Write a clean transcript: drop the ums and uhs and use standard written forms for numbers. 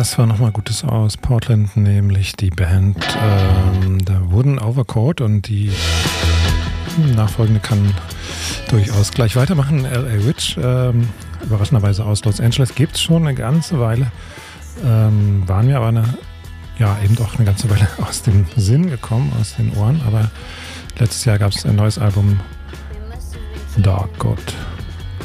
Das war nochmal Gutes aus Portland, nämlich die Band The Wooden Overcoat, und die nachfolgende kann durchaus gleich weitermachen. L.A. Witch, überraschenderweise aus Los Angeles, gibt es schon eine ganze Weile, waren mir aber eben doch eine ganze Weile aus dem Sinn gekommen, aus den Ohren, aber letztes Jahr gab es ein neues Album, Dark God.